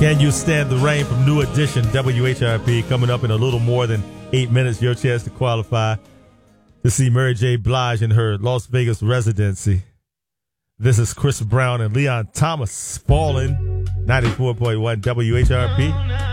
Can You Stand the Rain from New Edition, WHRP, coming up in a little more than 8 minutes. Your chance to qualify to see Mary J. Blige in her Las Vegas residency. This is Chris Brown and Leon Thomas, Falling, 94.1 WHRP.